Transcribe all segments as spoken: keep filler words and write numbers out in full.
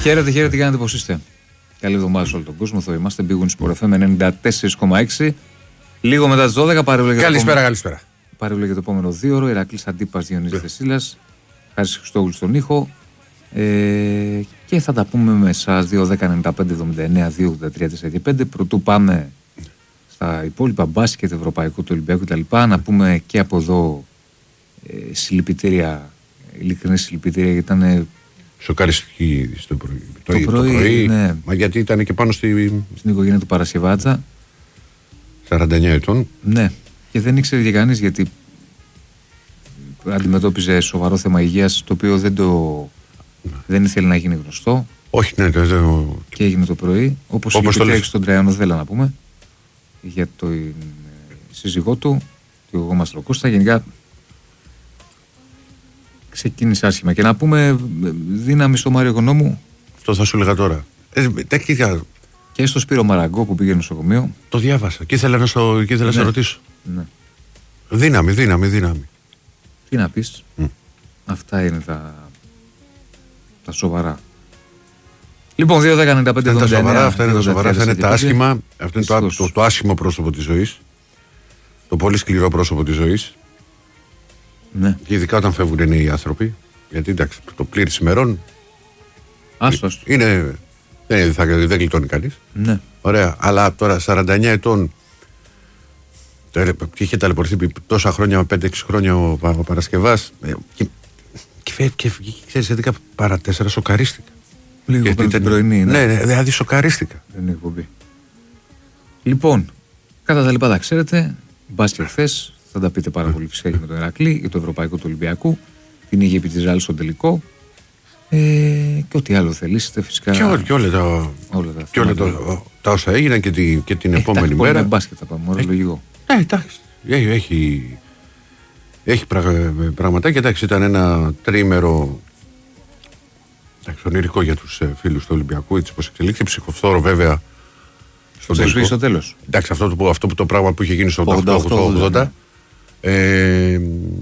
Χαίρετε, χαίρετε, κάνετε πως είστε. Καλή εβδομάδα σε όλο τον κόσμο. Θα είμαστε Big Win Sport εφ εμ ενενήντα τέσσερα κόμμα έξι. Λίγο μετά τις δώδεκα. Καλησπέρα, επόμενο... καλησπέρα. Παρεύει για το επόμενο δύο ώρο. Ηρακλής Αντίπας, Διονύσης Θεσίλας. Χάρης Χριστόγλου στον ήχο. Ε, και θα τα πούμε με εσάς δύο δέκα ενενήντα πέντε εβδομήντα εννέα δύο ογδόντα τρία τέσσερα πέντε. Πρωτού πάμε στα υπόλοιπα μπάσκετ, ευρωπαϊκού, του Ολυμπιακού κτλ. Να πούμε και από εδώ ε, συλληπιτήρια, ειλικρινή συλληπιτήρια, γιατί ήταν. Σοκαριστική στο πρωί. Το, το πρωί, το πρωί ναι. Μα γιατί ήταν και πάνω στη... στην οικογένεια του Παρασκευάτζα. σαράντα εννέα ετών. Ναι. Και δεν ήξερε και κανείς, γιατί αντιμετώπιζε σοβαρό θέμα υγείας, το οποίο δεν, το... δεν ήθελε να γίνει γνωστό. Όχι, ναι, ναι, ναι. Και έγινε το πρωί. Όπως είχε πει στον Τραϊάνο, θέλω να πούμε, για τον σύζυγό του, τον Γιώργο Μαστροκώστα. Γενικά ξεκίνησε άσχημα. Και να πούμε δύναμη στο Μάριο Οικονόμου. Αυτό θα σου έλεγα τώρα. Ε, τέκτηκα. Και στο Σπύρο Μαραγκό που πήγε νοσοκομείο. Το διάβασα και ήθελα να, στο, και ήθελα ναι. να σε ρωτήσω. Ναι. Δύναμη, δύναμη, δύναμη. Τι να πεις. Mm. Αυτά είναι τα, τα σοβαρά. Λοιπόν, δύο δέκα ενενήντα πέντε εβδομήντα εννέα. Αυτά είναι τα σοβαρά. Αυτά είναι τα άσχημα. Αυτό είναι το, το, το άσχημο πρόσωπο της ζωής. Το πολύ σκληρό πρόσωπο της ζωής. Ναι. Και ειδικά όταν φεύγουν οι νέοι άνθρωποι. Γιατί εντάξει, το πλήρης ημερών. Άστο. Είναι. Δεν, θα, δεν γλιτώνει κανείς. Ναι. Ωραία. Αλλά τώρα σαράντα εννέα ετών. Και είχε ταλαιπωρηθεί τόσα χρόνια, πέντε έξι χρόνια ο, ο Παρασκευάς. Και, και, και, και ξέρεις, έντεκα παρά τέσσερα σοκαρίστηκα. Λίγο πριν την πρωινή. Ναι, ναι, δηλαδή σοκαρίστηκα. Δεν έχω πει. Λοιπόν, κατά τα λοιπά τα ξέρετε. Μπάσκετ χθες, θα τα πείτε πάρα πολύ φυσικά και με τον Ηρακλή, για το ευρωπαϊκό του Ολυμπιακού. Την είχε επί της Ρεάλ στο τελικό. Ε, και ό,τι άλλο θελήσετε φυσικά. Και, ό, και όλα τα, όλα τα, και όλα τα, τα όσα έγιναν και, τη, και την ε, επόμενη μέρα. Με μπάσκετ θα πάμε, μόνο λογικό. Ναι, εντάξει. Έχει, έχει, έχει πραγματάκια. Εντάξει, ήταν ένα τρίμερο. Εντάξει, ονειρικό για τους ε, φίλους του Ολυμπιακού, έτσι πως εξελίχθηκε. Ψυχοφθόρο βέβαια. Στο τέλος. Στο τέλος. Εντάξει, αυτό το, αυτό το πράγμα που είχε γίνει στο ογδόντα ογδόντα. Ε,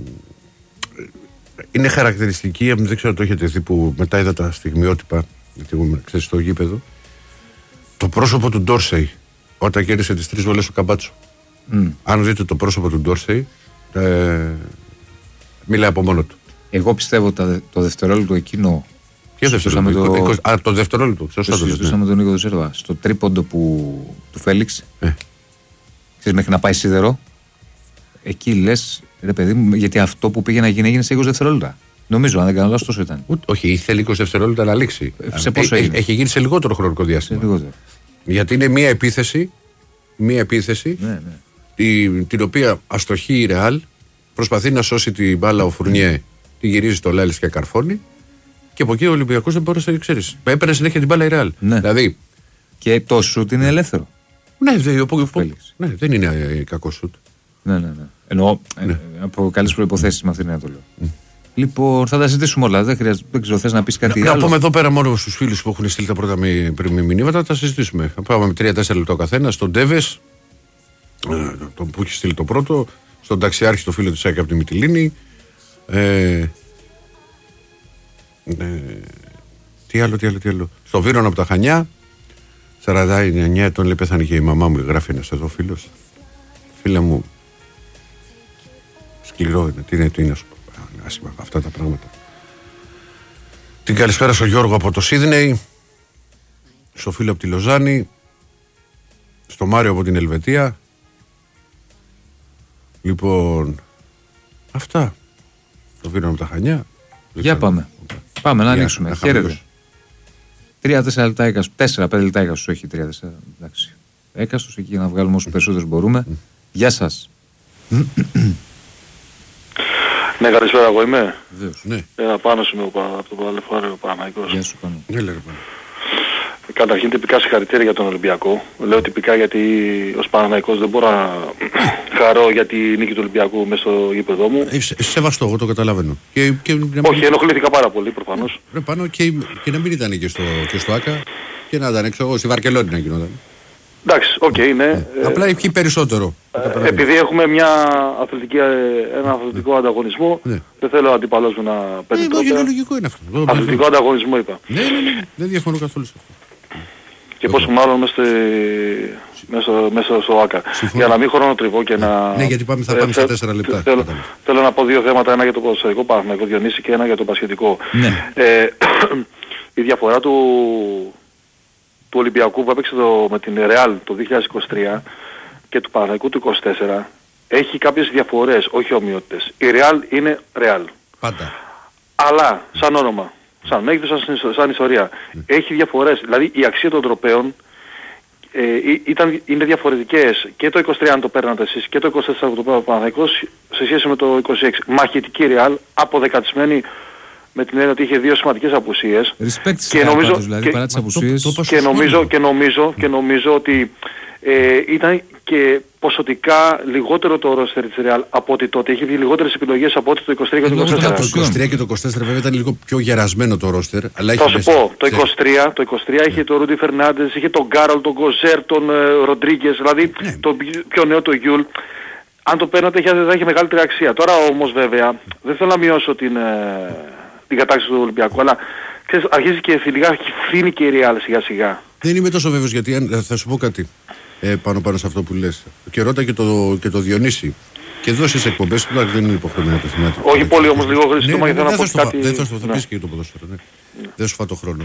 είναι χαρακτηριστική, δεν ξέρω αν το έχετε δει, που μετά είδα τα στιγμιότυπα, γιατί εγώ ξέρεις στο γήπεδο. Το πρόσωπο του Ντόρσεϊ όταν κέρδισε τις τρεις βολές του Καμπάτσο. Mm. Αν δείτε το πρόσωπο του Ντόρσεϊ, ε, μιλάει από μόνο του. Εγώ πιστεύω το, το δευτερόλεπτο εκείνο. Ποιο δευτερόλεπτο? Το... είκοσι, α, το δευτερόλεπτο. Σωστά το συζητούσαμε με τον Νίκο Δοσέρβα. Στο τρίποντο που, του Φέλιξ. Ε. Ξέρεις, μέχρι να πάει σίδερο. Εκεί λες, ρε παιδί μου, γιατί αυτό που πήγε να γίνει έγινε σε είκοσι δευτερόλεπτα. Νομίζω, αν δεν κάνω λάθος, τόσο ήταν. Ούτε, όχι, ήθελε είκοσι δευτερόλεπτα να λήξει. Σε πόσο έγινε? Έχει γίνει σε λιγότερο χρονικό διάστημα. Σε λιγότερο. Γιατί είναι μία επίθεση, μία επίθεση ναι, ναι. Την, την οποία αστοχεί η Ρεάλ, προσπαθεί να σώσει την μπάλα ο Φουρνιέ, τη γυρίζει στο Λάλης και καρφώνει. Και από εκεί ο Ολυμπιακός δεν μπορούσε να ξέρει. Έπαιρνε συνέχεια την μπάλα η Ρεάλ. Ναι. Δηλαδή, και το σουτ είναι ελεύθερο. Ναι, δε, ο, ο, ο, ναι δεν είναι ε, κακό σουτ. Ναι, ναι, ναι. Εννοώ ναι. Ε, από καλές προϋποθέσεις με αυτήν την ατολή. Mm. Λοιπόν, θα τα συζητήσουμε όλα. Δεν, χρειάζεται, δεν ξέρω, θες να πεις κάτι να, άλλο. Να πούμε εδώ πέρα μόνο στους φίλους που έχουν στείλει τα πρώτα μηνύματα, θα τα συζητήσουμε. Θα πάμε με τρία τέσσερα λεπτά ο καθένα. Στον Ντέβες, τον που έχει στείλει το πρώτο. Στον Ταξιάρχη, το φίλο του Σάκη από τη Μυτιλίνη. Ε, ε, τι άλλο, τι άλλο, τι άλλο. Στο Βύρονα από τα Χανιά. σαράντα εννέα ετών λέει πέθανε και η μαμά μου. Γράφει ένας εδώ φίλος. Φίλε μου, σκληρό είναι. Τι είναι, τι είναι άσχημα αυτά τα πράγματα. Την καλησπέρα στο Γιώργο από το Σίδνεϊ, στο φίλο από τη Λοζάνη, στο Μάριο από την Ελβετία. Λοιπόν, αυτά. Το Βύρονα από τα Χανιά. Για πάμε. Πάμε να ανοίξουμε. Χαίρετε. Τρία τέσσερα λεπτά έκαστος. Τέσσερα πέντε λεπτά έκαστος. Όχι τρία τέσσερα. Εντάξει. Έκαστος εκεί να βγάλουμε όσο περισσότερους μπορούμε. Mm. Γεια σας. Ναι, καλησπέρα, εγώ είμαι. Βεβαίως, ναι. Ένα πάνω σου από το Παλαιφάριο Παναθηναϊκός. Γεια σου, Πάνο. Ναι, λέει, πάνω. Καταρχήν τυπικά συγχαρητήρια για τον Ολυμπιακό. Λέω τυπικά γιατί ως Παναθηναϊκός δεν μπορώ να χαρώ για τη νίκη του Ολυμπιακού μέσα στο γήπεδό μου. Ε, σε, σεβαστό, εγώ το καταλαβαίνω. Και, και, Όχι, ενοχλήθηκα πάρα πολύ προφανώς. Ρε πάνω και, και να μην ήταν και στο, και στο ΆΚΑ και να ήταν έξω εγώ στη Βαρκελόνη να γινόταν. Εντάξει, οκ, okay, ναι. Ε, απλά έχει περισσότερο. Ε, επειδή έχουμε μια αθλητική, ένα αθλητικό ανταγωνισμό, ναι. δεν θέλω ο αντίπαλος μου να παίρνει τρόπια. Είναι λογικό είναι αυτό. Αθλητικό ανταγωνισμό είπα. Ναι, ναι, ναι, δεν διαφωνώ καθόλου σε αυτό. Και πόσο μάλλον μέσα, μέσα, μέσα στο ΆΚΑ. Για να μην χρονοτριβώ και να... Ναι, γιατί πάμε, θα πάμε στα τέσσερα λεπτά. Θέλω, θέλω να πω δύο θέματα, ένα για το ποδοσφαιρικό Παναθηναϊκό Διονύση και ένα για το μπασκετικό. Ναι. Ε, η διαφορά του, του Ολυμπιακού που έπαιξε το, με την Real το δύο χιλιάδες είκοσι τρία και του Παναθηναϊκού του είκοσι τέσσερα έχει κάποιες διαφορές, όχι ομοιότητες. Η Real είναι Real. Πάντα. Αλλά, σαν όνομα, σαν μέγεθος, σαν, σαν ιστορία, mm. έχει διαφορές. Δηλαδή η αξία των τροπαίων ε, ήταν, είναι διαφορετικές και το είκοσι τρία αν το παίρνατε εσείς και το είκοσι τέσσερα που το παίρνατε ο Παναθηναϊκός σε σχέση με το είκοσι έξι. Μαχητική Real, αποδεκατισμένη με την έννοια ότι είχε δύο σημαντικές απουσίες. Respect και νομίζω, δηλαδή, και, παρά τις απουσίες. Το, το, το και, νομίζω, και, νομίζω, και νομίζω ότι ε, ήταν και ποσοτικά λιγότερο το ρόστερ της Real από ότι τότε. Είχε λιγότερες επιλογές από ότι το είκοσι τρία και το είκοσι τέσσερα. Το είκοσι τρία και το είκοσι τέσσερα βέβαια ήταν λίγο πιο γερασμένο το ρόστερ. Θα σου πω, το είκοσι τρία, το είκοσι τρία είχε τον Ρούντι Φερνάντες, είχε τον Γκάρολ, τον Γκοζέρ, τον ε, Ροντρίγκες, δηλαδή ναι. το πιο νέο το Γιούλ. Αν το παίρνατε θα είχε μεγαλύτερη αξία. Τώρα όμως βέβαια δεν θέλω να μειώσω την, ε, την κατάξυση του Ολυμπιακού, αλλά ξέρεις, αρχίζει και φιλικά φθήνει και η Real σιγά σιγά. Δεν είμαι τόσο βέβαιος γιατί θα σου πω κάτι. Ε, πάνω πάνω σε αυτό που λες. Και ρώτα και το, και το Διονύση. Και εδώ στις εκπομπές, δηλαδή δεν είναι υποχρεωμένο να το θυμάται. Όχι πολύ όμως, λίγο χρήσιμο γιατί θέλω να πω κάτι... Δεν θα σου το πεις και για το ποδόσφαιρο, ναι. ναι. Δεν σου φά το χρόνο.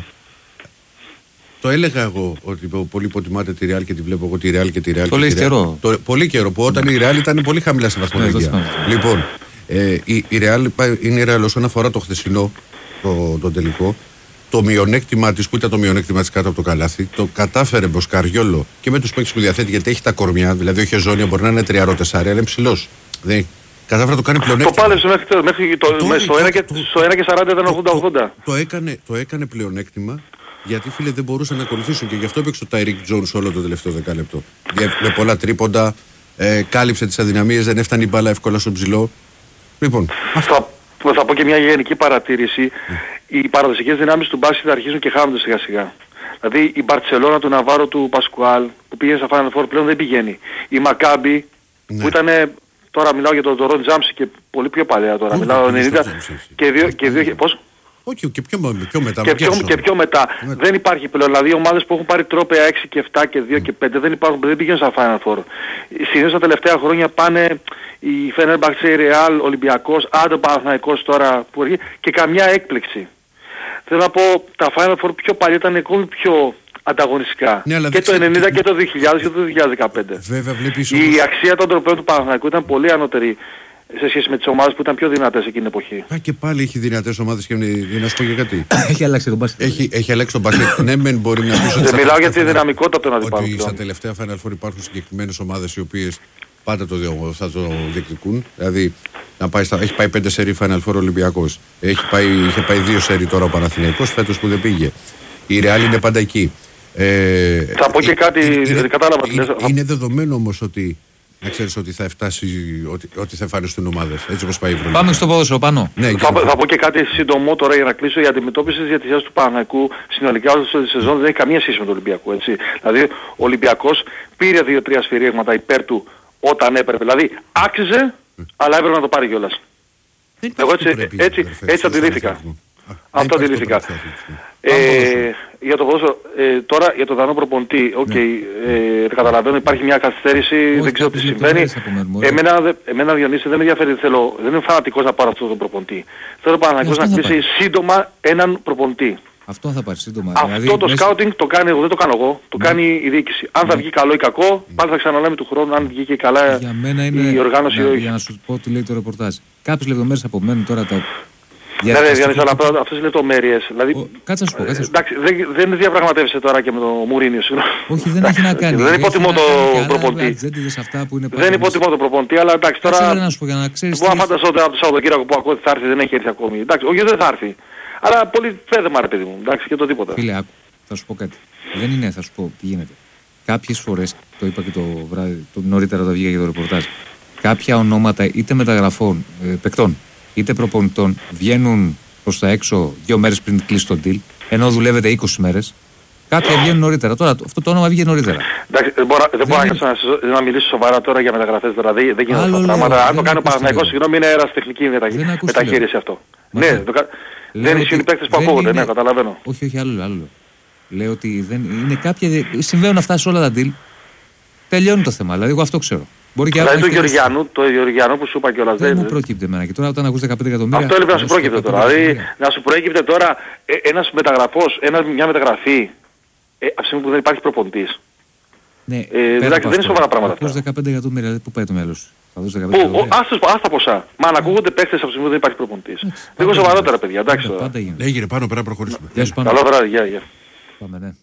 Το έλεγα εγώ ότι πολύ υποτιμάτε τη Real και τη βλέπω εγώ τη Real και τη Real. Το λέει καιρό. Το, πολύ καιρό που όταν η Real ήταν πολύ χαμηλά σε βαθμολογία. Λοιπόν, ε, η, η Real είναι η Real όσον αφορά το χθεσινό, το, το τελικό. Το μειονέκτημά της που ήταν το μειονέκτημά της κάτω από το καλάθι, το κατάφερε Μποσκαριόλο και με τους παίκτες που διαθέτει γιατί έχει τα κορμιά, δηλαδή ο Χεζόνια μπορεί να είναι τριάρο τεσσάρι, αλλά είναι ψηλός. Δεν... Κατάφερε να το κάνει πλεονέκτημα. Το πάλεψε μέχρι, μέχρι το, το, στο ένα και, και σαράντα ήταν ογδόντα ογδόντα. Το, το, το, έκανε, το έκανε πλεονέκτημα γιατί φίλε δεν μπορούσαν να ακολουθήσουν και γι' αυτό έπαιξε ο Τάιρικ Τζόνς όλο το τελευταίο δεκάλεπτο. Με πολλά τρίποντα, ε, κάλυψε τις αδυναμίες, δεν έφτανε η μπάλα εύκολα στο ψηλό. Λοιπόν, θα, θα πω και μια γενική παρατήρηση. Mm. Οι παραδοσιακές δυνάμεις του μπάσκετ αρχίζουν και χάνονται σιγά σιγά. Δηλαδή η Μπαρτσελώνα του Ναβάρο του Πασκουάλ που πήγε στα Final Four πλέον δεν πηγαίνει. Η Μακάμπι ναι. που ήταν, τώρα μιλάω για τον Ντορόν Τζάμψη και πολύ πιο παλιά τώρα, μιλάω ενενήντα και δύο, και δύο, πώς? Όχι, και πιο, πιο μετά. Και πιο, και πιο μετά. μετά. Δεν υπάρχει πλέον. Δηλαδή οι ομάδες που έχουν πάρει τρόπαια έξι και επτά και δύο mm. και πέντε δεν υπάρχουν, δεν πηγαίνουν στα Final Four. Συνήθως τα τελευταία χρόνια πάνε η Φενέρμπαχτσε, η Ρεάλ, Ολυμπιακός, άντε Παναθηναϊκός τώρα που έρχεται και καμιά έκπληξη. Θέλω να πω, τα Final Four πιο παλιά ήταν ακόμη πιο ανταγωνιστικά. Ναι, και το ενενήντα και το δύο χιλιάδες και το δύο χιλιάδες δεκαπέντε. Βέβαια, βλέπεις η όμως... αξία των τροπαίων του Παναθηναϊκού ήταν πολύ ανώτερη σε σχέση με τις ομάδες που ήταν πιο δυνατές εκείνη την εποχή. Α, και πάλι έχει δυνατές ομάδες και να σου πω και κάτι. Έχει αλλάξει τον μπάσκετ. Έχει, έχει αλλάξει τον μπάσκετ. Ναι, μεν μπορεί να πεις ότι... Δεν μιλάω για τη δυναμικότητα των αντιπάλων. Ότι στα τελευταία Final Four υπάρχουν συγκεκριμένες ομάδες οι οποίες πάντα το, θα το διεκδικούν. Δηλαδή, να πάει στα, έχει πάει πέντε σερί Final Four Ολυμπιακός. Έχει πάει, είχε πάει δύο σερί τώρα ο Παναθηναϊκός, φέτος που δεν πήγε. Η Real είναι πάντα εκεί. Ε, θα πω και κάτι, είναι, κατάλαβα. Είναι, είναι, είναι δεδομένο όμως ότι να ξέρεις ότι θα φτάσει, ότι, ότι θα εμφανιστούν ομάδες, έτσι όπως πάει η Ευρωλίγα. Πάμε στο ποδόσφαιρο πάνω. Ναι, θα, θα πω και κάτι σύντομο τώρα για να κλείσω. Η αντιμετώπιση της διατησίας του Παναθηναϊκού συνολικά όλη τη σεζόν δεν έχει καμία σχέση με τον Ολυμπιακό. Έτσι. Δηλαδή ο Ολυμπιακός πήρε δύο τρία σφυρίγματα υπέρ του όταν έπρεπε. Δηλαδή άξιζε, mm. αλλά έπρεπε να το πάρει κιόλας. Εγώ έτσι, πρέπει, έτσι, έτσι, έτσι αντιλήφθηκα. Αυτό αντιλήφθηκα. Ε, για το ποδόσφαιρο, ε, τώρα για τον Δανό προπονητή, οκ, okay, ναι. ε, καταλαβαίνω υπάρχει μια καθυστέρηση, όχι, δεν ξέρω τι συμβαίνει. Εμένα, εμένα Διονύση δεν με ενδιαφέρει, θέλω, δεν είμαι φανατικός να πάρω αυτόν τον προπονητή. Θέλω Παναθηναϊκός να κλείσει σύντομα έναν προπονητή. Αυτό θα πάρει σύντομα. Αυτό δηλαδή, το μέσα... scouting το κάνει εγώ, δεν το κάνω εγώ, το ναι. κάνει η διοίκηση. Αν ναι. θα βγει καλό ή κακό, ναι. πάλι θα ξαναλέμε του χρόνου αν βγήκε καλά για μένα είναι, η οργάνωση ή όχι. Για να σου πω τι λέει το ρεπορτάζ. Κάποιες λεπτομέρειες απομένουν τώρα τα... Ναι, ναι, Διάννη, αλλά αυτές τις λεπτομέρειες. Δηλαδή, ο, κάτσε να σου πω, κάτσε να σου πω. Εντάξει, δεν, δεν διαπραγματεύεσαι τώρα και με τον Μουρίνιο, συγγνώμη. Όχι, δεν έχει να κάνει. Δεν υποτιμώ τον προπονητή. Δεν υποτιμώ τον προπονητή, αλλά εντάξει τώρα... Κάτσε να σου πω για να ξέρεις... Μπορώ να φανταστώ από το Σαββατοκύριακο που ακούω ότι θα έρθει, δεν έχει έρθει ακόμη. Εντάξει, όχι δεν θα έρθει. Αλλά πολύ φέδεμα ρε παιδί μου, εντάξει και το τίποτα. Φίλε, άκου, θα σου πω κάτι. Δεν είναι, θα σου πω τι γίνεται. Κάποιες φορές, το είπα και το βράδυ, το νωρίτερα όταν βγήκα για το ρεπορτάζ, κάποια ονόματα είτε μεταγραφών, ε, παικτών, είτε προπονητών βγαίνουν προς τα έξω δύο μέρες πριν κλείσει το deal, ενώ δουλεύετε είκοσι μέρες Κάποια βγαίνουν νωρίτερα. Τώρα αυτό το όνομα βγαίνει νωρίτερα. Εντάξει, δεν μπορώ, δεν μπορώ να, να μιλήσω σοβαρά τώρα για μεταγραφές. Δηλαδή δεν γίνονται αυτά τα πράγματα. Αν το κάνει ο Παναθηναϊκός, συγγνώμη, είναι αεραστεχνική μεταχείριση αυτό. Ναι, δεν ισχύουν οι παίκτες που ακούγονται, ναι, καταλαβαίνω. Όχι, όχι, άλλο άλλο. Λέω ότι δεν είναι κάποια. Συμβαίνουν αυτά σε όλα τα deal. Τελειώνει το θέμα. Δηλαδή, εγώ αυτό ξέρω. Μπορεί και δηλαδή το Γεωργιανού, το Γεωργιανού που σου είπα κιόλας. Δεν μου προκύπτει εμένα. Και τώρα όταν ακούς δεκαπέντε εκατομμύρια. Αυτό έλεγε να σου πρόκειται τώρα. Δηλαδή να σου προέκυπτε τώρα ένας μεταγραφός, μια μεταγραφή ε, από τη στιγμή που δεν υπάρχει προπονητής. Ναι, ε, δηλαδή δεν είναι σοβαρά πράγματα αυτά. Θα δώσει δεκαπέντε εκατομμύρια, δηλαδή πού πάει το μέλος σου. Θα δώσει δεκαπέντε εκατομμύρια. Άστα ποσά. Μα να ακούγονται παίκτες από τη στιγμή που δεν υπάρχει προπονητής. Λίγο σοβαρότερα παιδιά, εντάξει τώρα. Έγινε πάνω πέρα προχωρήσουμε. Καλό βράδυ, γεια, γεια. Πάμε, ναι.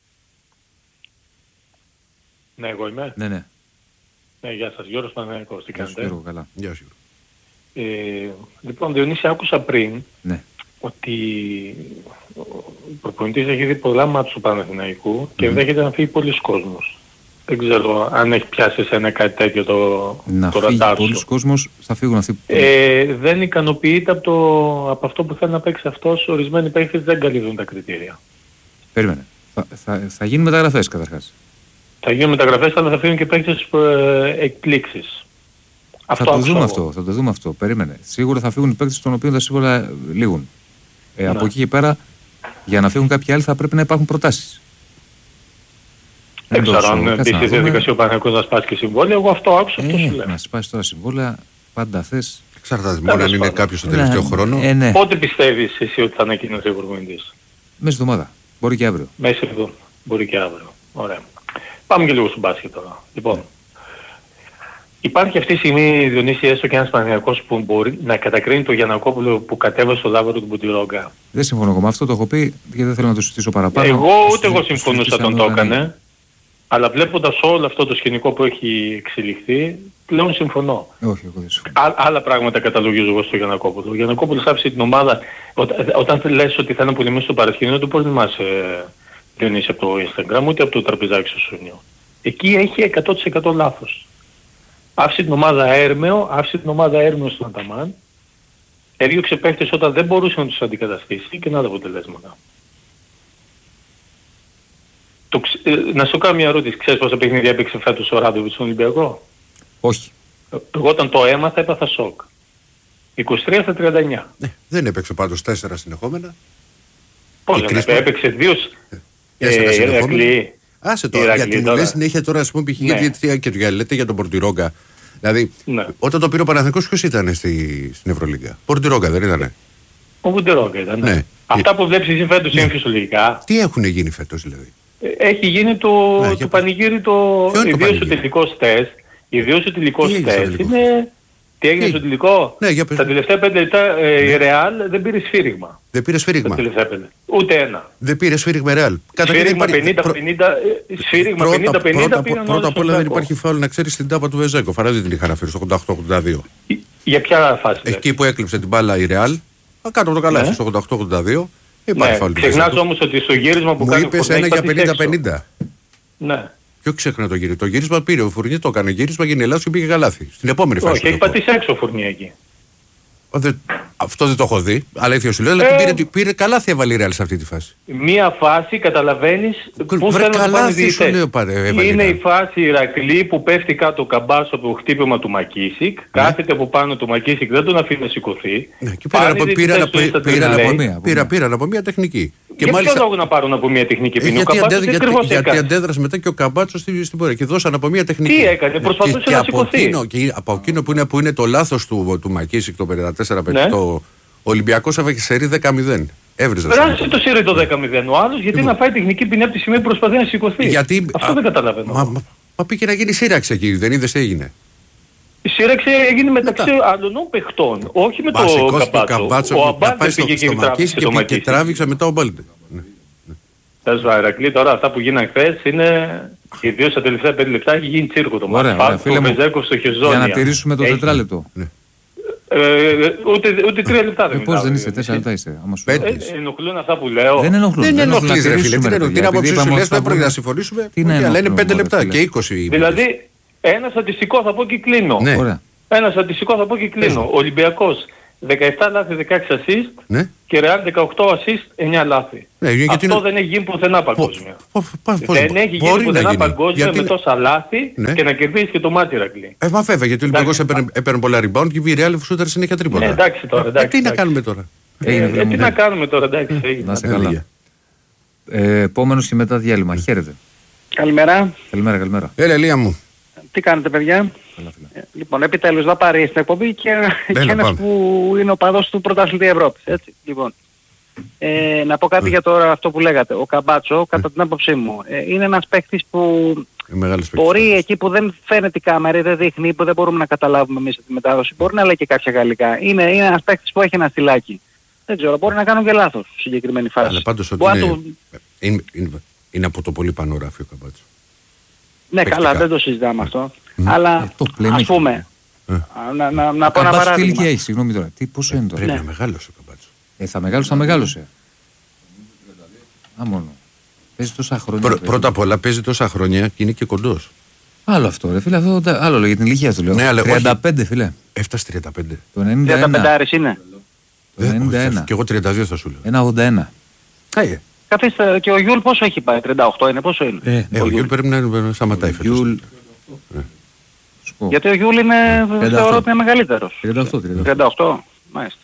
Ναι, εγώ είμαι. Ναι, ναι. Ναι, γεια σας, Γιώργος Παναγιακός, τι κάνετε. Γιώργο, καλά. Γεια σου. Ε, λοιπόν, Διονύση, άκουσα πριν ναι. ότι ο προπονητής έχει δει πολλά μάτς του Παναθηναϊκού και ενδέχεται mm. να φύγει πολλοί κόσμος. Δεν ξέρω αν έχει πιάσει σε ένα κάτι τέτοιο το, να το φύγει ραντάρ σου. Πολλοί κόσμος, θα φύγουν αυτοί που... Ε, δεν ικανοποιείται από, το, από αυτό που θέλει να παίξει αυτός. Ορισμένοι παίκτες δεν καλύπτουν τα κριτήρια. Περίμενε. Θα, θα, θα γίνουν μεταγραφές καταρχάς. Θα γίνουν μεταγραφές, αλλά θα φύγουν και παίκτες ε, εκπλήξεις. Θα αυτό το δούμε αυτό, θα το δούμε αυτό. Περίμενε. Σίγουρα θα φύγουν οι παίκτες των οποίων τα σύμβολα λήγουν. Ε, ναι. Από εκεί και πέρα, για να φύγουν κάποιοι άλλοι θα πρέπει να υπάρχουν προτάσεις. Δεν ξέρω αν μπει στη διαδικασία ο Παναθηναϊκός να σπάσει και συμβόλαια. Εγώ αυτό άκουσα, ε, αυτό σου λέω. Να σπάσει τώρα συμβόλαια, πάντα θες. Εξαρτάται μόνο αν είναι κάποιος στο τελευταίο ναι, χρόνο. Ε, ναι. Πότε πιστεύεις εσύ ότι θα ανακοινωθεί ο προπονητής? Μέσα εβδομάδα. Μπορεί και αύριο. Μέσα εβδομάδα. Μπορεί και αύριο. Ωραία. Πάμε και λίγο στο μπάσκετ τώρα. Λοιπόν, υπάρχει αυτή τη στιγμή, Διονύση, έστω και ένας Παναθηναϊκός που μπορεί να κατακρίνει τον Γιαννακόπουλο που κατέβασε στο Λάβαρο του Μπουτιρόγκα. Δεν συμφωνώ εγώ με αυτό, το έχω πει γιατί δεν θέλω να το συζητήσω παραπάνω. Εγώ ούτε εγώ συμφωνούσα τον το έκανε, αλλά βλέποντας όλο αυτό το σκηνικό που έχει εξελιχθεί, πλέον συμφωνώ. Όχι, εγώ δεν συμφωνώ. Ά, άλλα πράγματα καταλογίζω εγώ στο Γιαννακόπουλο. Ο Γιαννακόπουλος άφησε την ομάδα, όταν, όταν λες ότι θα είναι πολεμήσει στο παρασκήνιο, δεν μπορεί να θυμάσαι, Διονύση, από το Instagram ούτε από το τραπεζάκι στο Σούνιο. Εκεί έχει εκατό τοις εκατό λάθος. Άφησε την ομάδα έρμεο, άφησε την ομάδα έρμεο στον Αταμάν, έδιωξε παίχτες όταν δεν μπορούσε να τους αντικαταστήσει και να τα αποτελέσματα. Το, ε, να σου κάνω μια ερώτηση, ξέρεις πόσα παιχνίδια έπαιξε φέτος ο Ράντοβιτς στον Ολυμπιακό? Όχι. Εγώ όταν το έμαθα έπαθα σοκ. είκοσι τρία στα τριάντα εννιά. Ναι, δεν έπαιξε πάντως τέσσερα συνεχόμενα. Πώς δεν έπαιξε, έπαιξε δύο Ηρακλή. Άσε τώρα, γιατί μου λες συνέχεια τώρα, ας πούμε, π.χ. γιατί και το λέτε για τον Πορτιρόγκα. Δηλαδή, ναι. Όταν το πήρε ο Παναθηναϊκός, ποιος ήταν στη, στην Ευρωλίγκα? Πορτιρόγκα δεν ήτανε? Ο Πορτιρόγκα ήταν, ναι. ναι. Αυτά που βλέπεις εσύ φέτος ναι. είναι φυσιολογικά. Τι έχουν γίνει φέτος δηλαδή? Έχει γίνει το, ναι, το πανηγύρι, το ιδίως ο τελικός τεστ. Ιδίως ο τελικός τεστ είναι... Τι έγινε στο τελικό? Ναι, για πες. Τα τελευταία πέντε λεπτά ε, ναι. η Ρεάλ δεν πήρε σφύριγμα. Δεν πήρε σφύριγμα. Ούτε ένα. Δεν πήρε σφύριγμα Ρεάλ. Σφύριγμα πενήντα πενήντα. Σφύριγμα πενήντα πενήντα πήγαν. Πρώτα απ' όλα δεν υπάρχει φάουλ να ξέρεις στην τάπα του Βεζέκο. Φαράζει την είχα αναφέρει στο ογδόντα οκτώ ογδόντα δύο. Για ποια φάση? Εκεί που έκλειψε την μπάλα η Ρεάλ. Κάτω από το καλάθι στο ογδόντα οκτώ ογδόντα δύο. Υπάρχει φάουλ. Ξεχνάς όμως ότι στο γύρισμα που κάνει ο Φουρνιές ένα για πενήντα πενήντα. Ναι. Ποιο ξέχνα το γύρισμα? Το γύρισμα πήρε. Ο Φουρνιές το έκανε γύρισμα, γίνει λάθος και πήγε καλάθι. Στην επόμενη φάση. Όχι, έχει πατήσει έξω ο Φουρνιές εκεί. Δε, αυτό δεν το έχω δει. Αλήθεια σου λέω, αλλά ε, πήρε, πήρε καλάθι έβαλε η Ρεάλ σε αυτή τη φάση. Μία φάση καταλαβαίνεις πού θέλουν να πάνε διαιτητές. Είναι η φάση Ηρακλή που πέφτει κάτω ο Καμπάς από το χτύπημα του Μακίσικ. Ναι. Κάθεται από πάνω του Μακίσικ, δεν τον αφήνει να σηκωθεί. Ναι, και πήραν από μία τεχνική. Και για ποιο λόγο να πάρουν από μια τεχνική ποινή? Γιατί, αντέδρα, γιατί, γιατί αντέδρασε μετά και ο Καμπάτσος στην, στην πορεία και δώσαν από μια τεχνική. Τι έκανε, προσπαθούσε και, να και σηκωθεί. Από εκείνο, και από εκείνο που είναι, που είναι το λάθος του, του Μακίσικ το πενήντα τέσσερα πενήντα, ναι. Το Ολυμπιακός έφαγε σερί δέκα μηδέν. Έβριζε. Πέρασε το σερί το δέκα μηδέν. Ο άλλος γιατί να φάει τεχνική ποινή από τη στιγμή που προσπαθεί να σηκωθεί. Γιατί, αυτό α, δεν καταλαβαίνω. Μα, μα, μα πήγε να γίνει σύραξη εκεί, δεν είδες τι έγινε? Η σύραξη έγινε μεταξύ άλλων παιχτών, όχι με το Καμπάτσο. Ο Αμπάλτε πήγε και τράβηξε το Μακίσικ. Και τράβηξε μετά ο Αμπάλτε. Θες Ηρακλή, τώρα αυτά που γίνανε χθες είναι, ιδίως στα τελευταία πέντε λεπτά έχει γίνει τσίρκο το μάτι. Φίλε μου, στο για να τηρήσουμε το τετράλεπτο. Ούτε τρία λεπτά δεν είναι. Πώς δεν είσαι, τέσσερα λεπτά είσαι. Ενοχλούν αυτά που λέω. Δεν ενοχλούν. Δεν ενοχλείς ρε φίλε. Τι να πω ποιος σου λες, δεν πρέπει να συμφωνήσουμε. Αλλά είναι πέντε λεπτά και είκοσι. Δηλαδή, ένα στατιστικό θα πω και κλείνω. Ένα στατιστικό θα πω και κλείνω. Ο Ολυμπιακός δεκαεπτά λάθη, δεκαέξι assist Ναι. και Real δεκαοκτώ assist, εννιά λάθη. Ναι, γιατί Αυτό είναι- δεν έχει γίνει πουθενά παγκόσμια. Πο- πο- πώς Δεν μπο- έχει μπορεί γίνει να πουθενά γίνει. παγκόσμια Γιατί με είναι- τόσα λάθη Ναι. και να κερδίσει και το μάτι, Ηρακλή. Ε, μα βέβαια, γιατί ο Ολυμπιακός Εντάξει. έπαιρνε, έπαιρνε πολλά rebound και η Real σούταρε συνέχεια τρίποτα. Ναι, εντάξει τώρα, Ε, εντάξει, τι να εντάξει. κάνουμε τώρα. Ε, Έγινε, ε, βρε, τι μου, να ναι. κάνουμε τώρα, εντάξει. έγινε. Να είστε Έλεγε. καλά. Ε, επόμενος και μετά διάλειμμα. Χαίρετε. Καλημέρα. Καλημέρα, καλημέρα. Έλα, Ελία μου. Τι κάνετε, παιδιά? Καλά, φίλε. Ε, Λοιπόν, επιτέλους θα πάρει στην εκπομπή και, και Έλα, ένας πάμε. που είναι ο παδός του πρωταθλητή Ευρώπης. Έτσι, λοιπόν. Ε, να πω κάτι για τώρα αυτό που λέγατε. Ο Καμπάτσο, κατά την άποψή μου, ε, είναι ένας παίκτης που Ε, μεγάλος παίκτης. μπορεί εκεί που δεν φαίνεται η κάμερα ή δεν δείχνει, που δεν μπορούμε να καταλάβουμε εμείς τη μετάδοση, μπορεί να λέει και κάποια γαλλικά. Είναι, είναι ένας παίκτης που έχει ένα στυλάκι. Δεν ξέρω, μπορεί να κάνω και λάθος στη συγκεκριμένη φάση. Αλλά πάντως ότι Μπορεί να είναι, του- είναι, είναι, είναι από το πολύ πάνω ράφι ο Καμπάτσο. Ναι, παικτικά. καλά, δεν το συζητάμε αυτό. Μμ. Αλλά Ε, το playmaker. ας πούμε, Ε. α, να, να, να πω ένα Καμπάτσο τι παράδειγμα. ηλικία έχει, συγγνώμη τώρα. Τι, πόσο είναι τώρα. Πρέπει Ναι. να μεγάλωσε ο Καμπάτσο. Ε, θα μεγάλωσε, θα μεγάλωσε. Α, μόνο. Παίζει τόσα χρόνια. Πρω- παίζει. πρώτα απ' όλα παίζει τόσα χρόνια και είναι και κοντός. Άλλο αυτό, ρε φίλε. Αυτό, τα- άλλο λέω, για την ηλικία του λέω. Ναι, αλλά όχι. τριάντα πέντε, φίλε. Έφτασε τριάντα πέντε. Το ενενήντα τριάντα πέντε ένα. άρης είναι. Το Ε, ενενήντα όχι, ένα. Και εγώ τριάντα δύο θα σου λέω. ένα ογδόντα ένα. Ε, Καθίστε, και ο Γιούλ πόσο έχει πάει, τριάντα οκτώ είναι, πόσο είναι. Ε, ε, ο Γιούλ πρέπει να είναι- σταματάει φέτος. Γιούλ. Σου πω. Γιατί ο Γιούλ είναι, τριάντα οκτώ. θεωρώ ότι είναι μεγαλύτερος. τριάντα οκτώ, τριάντα οκτώ. τριάντα οκτώ, μάλιστα.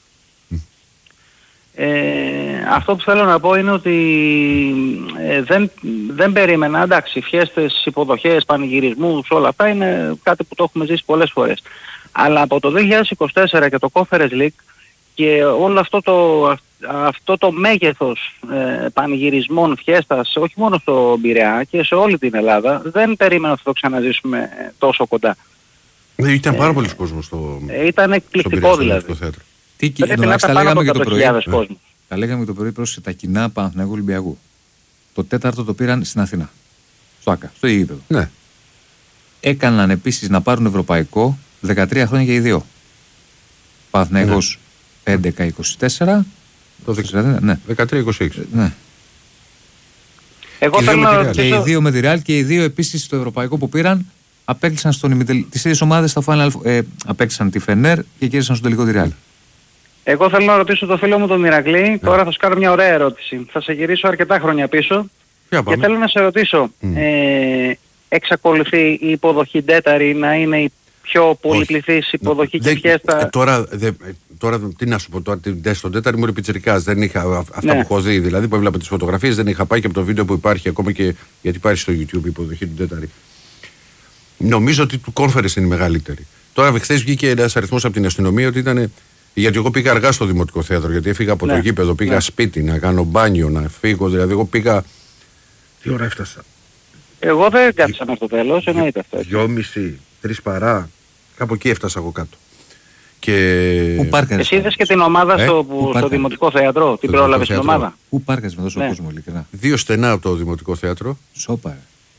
Ε, αυτό που θέλω να πω είναι ότι ε, δεν, δεν περίμενα, εντάξει, φιέστες, υποδοχές, πανηγυρισμούς, όλα αυτά είναι κάτι που το έχουμε ζήσει πολλές φορές. Αλλά από το δύο χιλιάδες είκοσι τέσσερα και το Conference League και όλο αυτό το, αυτό το μέγεθος ε, πανηγυρισμών, φιέστας, όχι μόνο στο Πειραιά και σε όλη την Ελλάδα, δεν περίμενα ότι θα το ξαναζήσουμε ε, τόσο κοντά. Ναι, ήταν πάρα πολλοί κόσμος στο, Ε, ήταν στο εκπληκτικό Πειραιά, στο δηλαδή. Λευκό Θέατρο. Τι κοινά, Πρέπει να τα ήταν πάνω λέγαμε από και το πρωί. εκατό χιλιάδες κόσμος. Τα λέγαμε και το πρωί προς τα κοινά Παναθηναϊκού Ολυμπιακού. Το τέταρτο το πήραν στην Αθηνά. Στο ΆΚΑ, στο γήπεδο. Ναι. Έκαναν επίσης να πάρουν ευρωπαϊκό δεκατρία χρόνια και οι δύο. Παναθηναϊκός έντεκα είκοσι τέσσερα. Το Στο Σιραδίνα, ναι. δεκατρία είκοσι έξι. ναι. Εγώ Και οι θέλω δύο με να τη Real. Και οι ρωτήσω, δύο με τη Real και οι δύο επίσης στο ευρωπαϊκό που πήραν απέκλεισαν στον ημιτελ... τις ίδιες ομάδες στα Final Four. Ε, απέκλεισαν τη Φενέρ και κέρδισαν στο τελικό τη Real. εγώ θέλω να ρωτήσω το φίλο μου τον Ηρακλή, τώρα θα σου κάνω μια ωραία ερώτηση. Θα σε γυρίσω αρκετά χρόνια πίσω Για και πάμε. θέλω να σε ρωτήσω, Μμ. ε, εξακολουθεί η υποδοχή ντέταρη να είναι η πιο πολυπληθής υποδοχή και Δεν- φιέστα? ε, τώρα, δε- ε, τώρα, τι να σου πω, τώρα, την- στον τέταρτο ήμουν πιτσιρικάς, δεν είχα α- αυτά Ναι. που έχω δει, δηλαδή που έβλεπα τις φωτογραφίες, δεν είχα πάει και από το βίντεο που υπάρχει ακόμα και γιατί υπάρχει στο YouTube η υποδοχή του τέταρτη. Νομίζω ότι του Conference είναι η μεγαλύτερη. Τώρα χθες βγήκε ένας αριθμός από την αστυνομία ότι ήταν. Γιατί εγώ πήγα αργά στο Δημοτικό Θέατρο, γιατί έφυγα από το Ναι. γήπεδο, πήγα Ναι. σπίτι να κάνω μπάνιο, να φύγω, δηλαδή εγώ πήγα. Τι ώρα έφτασα? Εγώ δεν κάτσα μέχρι το τέλος, εννοείται αυτό. Δυόμιση, τρεις παρά, κάπου εκεί έφτασα εγώ κάτω. Και... Πού πάρκαρες? Εσύ είδες και την ομάδα Ε, στο, πού που, στο πάρκαρες? Δημοτικό Θέατρο, την Δημοτικό πρόλαβες την Θέατρο. ομάδα. Πού πάρκαρες με τόσο Ναι. κόσμο, ειλικρινά? Δύο στενά από το Δημοτικό Θέατρο. Σόπα.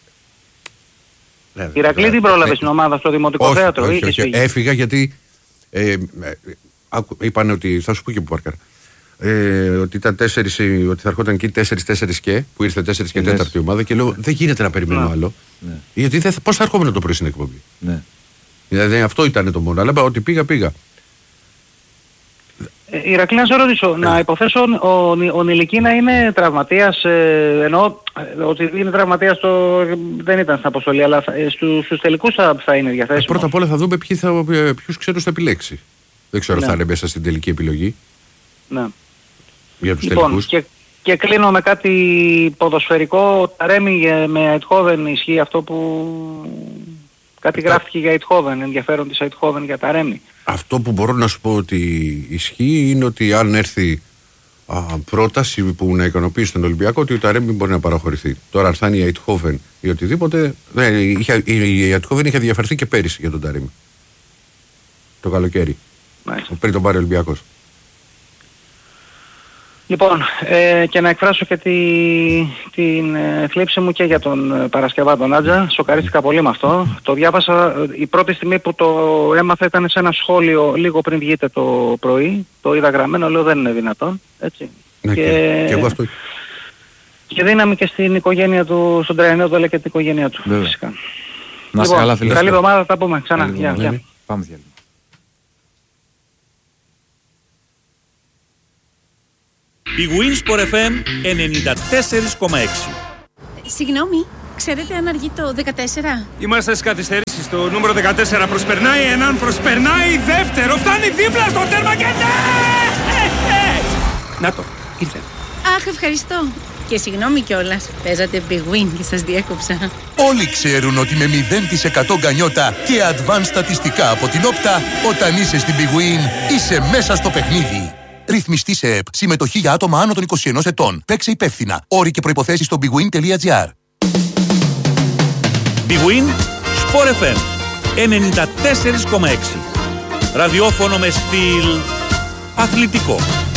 ρε. Ηρακλή, την πρόλαβες την ομάδα στο Δημοτικό όχι, Θέατρο όχι, ή όχι, είχες φύγει? έφυγα γιατί ε, ε, άκου- είπανε ότι, θα σου πω και που πάρκαρα, ε, ότι, ήταν τέσσερις, ε, ότι θα έρχονταν εκεί τέσσερις τέσσερις και, που ήρθε τέσσερις και Και λες. τέταρτη ομάδα και λέω δεν γίνεται να περιμένω Ναι. άλλο. Ναι. Γιατί δεν, θα- πώς θα έρχομαι το πρωί στην εκπομπή. Ναι. Δηλαδή αυτό ήταν το μόνο. Αλλά είπα ότι πήγα, πήγα. Ε, Ηρακλή, να σε ρωτήσω, να υποθέσω ο, Νι- ο Νιλική να είναι τραυματίας, ε, εννοώ ε, ότι είναι τραυματίας το, δεν ήταν στην αποστολή, αλλά θα, ε, στους, στους τελικούς θα, θα είναι Ε, διαθέσιμος. πρώτα απ' όλα θα δούμε ποιοι θα, ε, ποιους ξένους θα επιλέξει. Δεν ξέρω αν Ναι. θα είναι μέσα στην τελική επιλογή Ναι. για τους Λοιπόν, τελικούς. και, και κλείνω με κάτι ποδοσφαιρικό. Τα Ρέμι ε, με Αιτχόβεν ισχύει αυτό που... Κάτι Αυτά- γράφτηκε για Αιτχόβεν, ενδιαφέρον της Αιτχόβεν για τα Ρέμι. Αυτό που μπορώ να σου πω ότι ισχύει είναι ότι αν έρθει α, πρόταση που να ικανοποιήσει τον Ολυμπιακό, ότι ο Ταρέμι μπορεί να παραχωρηθεί. Τώρα, αν θα είναι η Αιτχόβεν ή οτιδήποτε, δεν, είχε, η η Αιτχόβεν είχε διαφερθεί και πέρυσι για τον Ταρέμι. Το καλοκαίρι. Μάλιστα. Πριν τον πάρει ο Ολυμπιακός. Λοιπόν, ε, και να εκφράσω και τη, την ε, θλίψη μου και για τον ε, Παρασκευά τον Άτζα. Σοκαρίστηκα πολύ με αυτό. Το διάβασα, ε, η πρώτη στιγμή που το έμαθα ήταν σε ένα σχόλιο λίγο πριν βγείτε το πρωί. Το είδα γραμμένο, λέω δεν είναι δυνατόν. Έτσι. Ναι, και, και εγώ αυτό. και δύναμη και στην οικογένεια του, στον Τραϊανέο, αλλά και την οικογένεια του. Βέβαια. Φυσικά. Να είσαι Λοιπόν, καλά, φίλε. καλή εβδομάδα, θα τα πούμε ξανά. Καλή Γεια, εβδομάδα. γεια. Πάμε διάλειμμα. Big Win Sport εφ εμ ενενήντα τέσσερα κόμμα έξι. Συγγνώμη, ξέρετε αν αργεί το δεκατέσσερα? Είμαστε στις καθυστερήσεις. Το νούμερο δεκατέσσερα προσπερνάει έναν, προσπερνάει δεύτερο, φτάνει δίπλα στο τέρμα και ναι! Να το, ήρθε. Αχ, ευχαριστώ. Και συγγνώμη κιόλας, παίζατε Big Win και σας διέκοψα. Όλοι ξέρουν ότι με μηδέν τοις εκατό γκανιότα και advanced στατιστικά από την Όπτα, όταν είσαι στην Big Win, είσαι μέσα στο παιχνίδι. Ρυθμιστή σε ΕΠ. Συμμετοχή για άτομα άνω των είκοσι ένα ετών. Παίξε υπεύθυνα. Όροι και προϋποθέσεις στο bigwin τελεία gr. Big Win Sport εφ εμ ενενήντα τέσσερα κόμμα έξι. Ραδιόφωνο με στυλ αθλητικό.